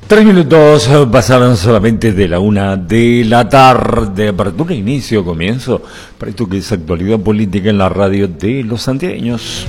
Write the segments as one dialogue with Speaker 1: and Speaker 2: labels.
Speaker 1: 3 minutos pasaron solamente de la 1 de la tarde. Apertura, inicio, comienzo para esto que es actualidad política en la radio de los santiagueños.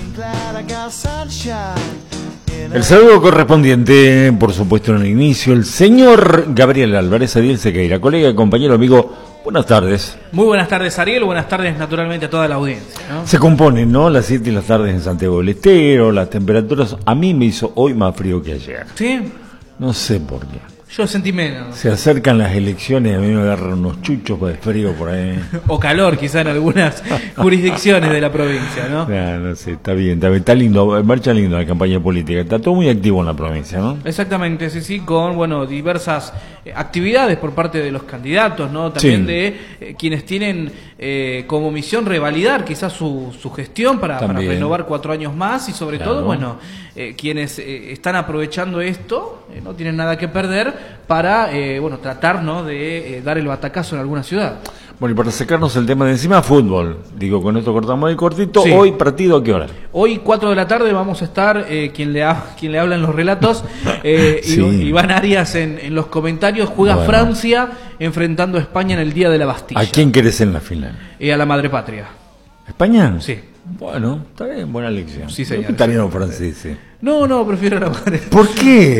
Speaker 1: El saludo correspondiente, por supuesto, en el inicio, el señor Gabriel Álvarez Ariel Sequeira, colega, compañero, amigo. Buenas tardes.
Speaker 2: Muy buenas tardes, Ariel. Buenas tardes, naturalmente, a toda la audiencia, ¿no?
Speaker 1: Se componen, ¿no? Las 7 y las tardes en Santiago del Estero, las temperaturas. A mí me hizo hoy más frío que ayer.
Speaker 2: ¿Sí?
Speaker 1: No sé por qué.
Speaker 2: Yo sentí menos.
Speaker 1: Se acercan las elecciones y a mí me agarran unos chuchos de frío por ahí.
Speaker 2: O calor, quizá en algunas jurisdicciones de la provincia, ¿no?
Speaker 1: No sé, está bien, está lindo, marcha lindo la campaña política, está todo muy activo en la provincia, ¿no?
Speaker 2: Exactamente, sí, con, bueno, diversas actividades por parte de los candidatos, ¿no? También
Speaker 1: Sí.
Speaker 2: de quienes tienen como misión revalidar quizás su gestión para renovar 4 años más y sobre
Speaker 1: Claro.
Speaker 2: todo, bueno, quienes están aprovechando esto, no tienen nada que perder para, bueno, tratar, ¿no?, de dar el batacazo en alguna ciudad.
Speaker 1: Bueno, y para sacarnos el tema de encima, fútbol. Digo, con esto cortamos el cortito.
Speaker 2: Sí.
Speaker 1: Hoy, partido, ¿a qué hora?
Speaker 2: Hoy, 4 de la tarde, vamos a estar, quien le habla en los relatos,
Speaker 1: Sí.
Speaker 2: Iván Arias en los comentarios, juega
Speaker 1: Bueno.
Speaker 2: Francia enfrentando a España en el Día de la Bastilla.
Speaker 1: ¿A quién querés en la final?
Speaker 2: A la madre patria.
Speaker 1: ¿España?
Speaker 2: Sí.
Speaker 1: Bueno, está bien, buena elección.
Speaker 2: Sí, señor.
Speaker 1: Italiano francés.
Speaker 2: No, prefiero a la madre.
Speaker 1: ¿Por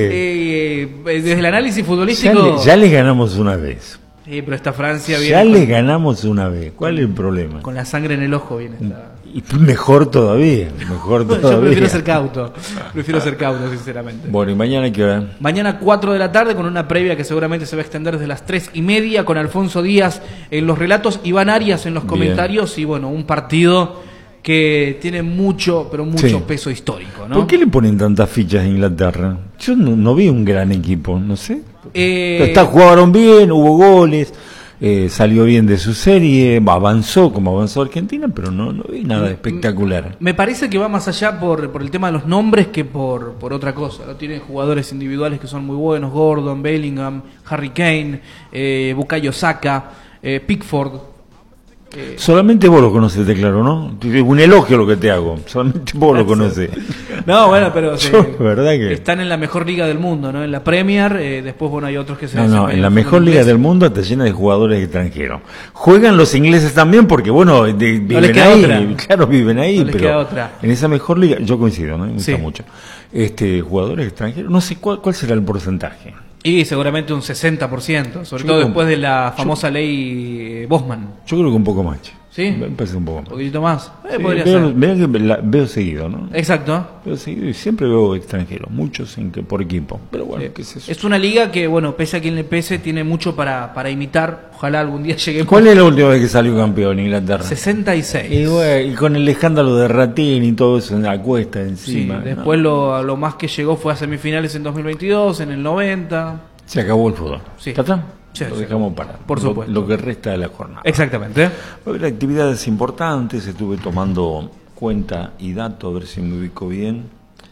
Speaker 1: qué?
Speaker 2: Desde el análisis futbolístico...
Speaker 1: Ya le ganamos una vez.
Speaker 2: pero esta Francia viene
Speaker 1: Ya le ganamos una vez. ¿Cuál es el problema?
Speaker 2: con la sangre en el ojo. Viene esta...
Speaker 1: Y mejor todavía,
Speaker 2: Yo prefiero ser cauto. Prefiero ser cauto, sinceramente.
Speaker 1: Bueno, ¿y mañana qué hora?
Speaker 2: Mañana 4 de la tarde con una previa que seguramente se va a extender desde las 3:30 con Alfonso Díaz en los relatos, Iván Arias en los
Speaker 1: Bien.
Speaker 2: comentarios y bueno, un partido que tiene mucho, pero mucho
Speaker 1: Sí.
Speaker 2: peso histórico, ¿no?
Speaker 1: ¿Por qué le ponen tantas fichas a Inglaterra? Yo no vi un gran equipo, no sé. Jugaron bien, hubo goles, salió bien de su serie, avanzó como avanzó Argentina, pero no vi nada espectacular.
Speaker 2: Me parece que va más allá por el tema de los nombres que por otra cosa, ¿no? Tienen jugadores individuales que son muy buenos, Gordon, Bellingham, Harry Kane, Bukayo Saka, Pickford.
Speaker 1: Solamente vos lo conocés, te claro, ¿no? Un elogio lo que te hago, solamente vos lo conocés.
Speaker 2: No, bueno, pero
Speaker 1: ¿verdad que?
Speaker 2: están en la mejor liga del mundo, ¿no? En la Premier, después, bueno, hay otros que se...
Speaker 1: No, en la mejor liga del mundo está llena de jugadores extranjeros. Juegan los ingleses también porque, bueno, viven
Speaker 2: les queda
Speaker 1: ahí,
Speaker 2: otra.
Speaker 1: claro, viven ahí,
Speaker 2: No les
Speaker 1: pero
Speaker 2: queda otra.
Speaker 1: en esa mejor liga, yo coincido, ¿no? Me gusta
Speaker 2: Sí.
Speaker 1: mucho. Jugadores extranjeros, no sé cuál será el porcentaje.
Speaker 2: Y seguramente un 60%, sobre
Speaker 1: Yo
Speaker 2: todo
Speaker 1: creo
Speaker 2: después de la famosa ley Bosman.
Speaker 1: Yo creo que un poco más.
Speaker 2: ¿Sí?
Speaker 1: Me parece un poco
Speaker 2: Un
Speaker 1: más.
Speaker 2: poquito más.
Speaker 1: Sí,
Speaker 2: Podría ser.
Speaker 1: veo seguido, ¿no?
Speaker 2: Exacto.
Speaker 1: Veo seguido y siempre veo extranjeros, muchos por equipo. Pero bueno, ¿qué es eso?
Speaker 2: Es una liga que, bueno, pese a quien le pese, tiene mucho para imitar. Ojalá algún día lleguemos.
Speaker 1: ¿Cuál es la última vez que salió campeón en Inglaterra?
Speaker 2: 66.
Speaker 1: Y con el escándalo de Ratín y todo eso en la cuesta
Speaker 2: Sí,
Speaker 1: encima.
Speaker 2: después
Speaker 1: ¿no?
Speaker 2: lo más que llegó fue a semifinales en 2022, en el 90.
Speaker 1: Se acabó el fútbol.
Speaker 2: Sí.
Speaker 1: ¿Está?
Speaker 2: Sí,
Speaker 1: Lo
Speaker 2: sí.
Speaker 1: dejamos para.
Speaker 2: Por supuesto.
Speaker 1: Lo que resta de la jornada.
Speaker 2: Exactamente.
Speaker 1: Va a haber actividades importantes, estuve tomando cuenta y datos, a ver si me ubico bien.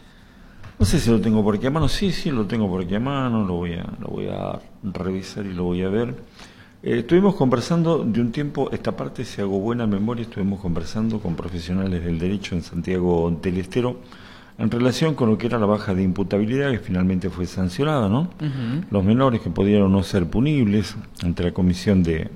Speaker 1: No sé si lo tengo por aquí a mano, sí, lo tengo por aquí a mano, lo voy a revisar y lo voy a ver. Estuvimos conversando de un tiempo, esta parte, si hago buena memoria, estuvimos conversando con profesionales del derecho en Santiago del Estero en relación con lo que era la baja de imputabilidad que finalmente fue sancionada, ¿no?
Speaker 2: Ujú.
Speaker 1: Los menores que pudieron no ser punibles ante la comisión de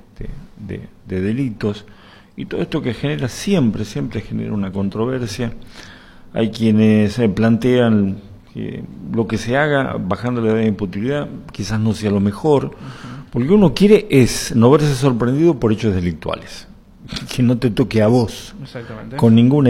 Speaker 1: delitos y todo esto que genera siempre genera una controversia. Hay quienes plantean que lo que se haga bajando la edad de imputabilidad quizás no sea lo mejor, porque lo que uno quiere es no verse sorprendido por hechos delictuales, que no te toque a vos
Speaker 2: Exactamente.
Speaker 1: con ninguna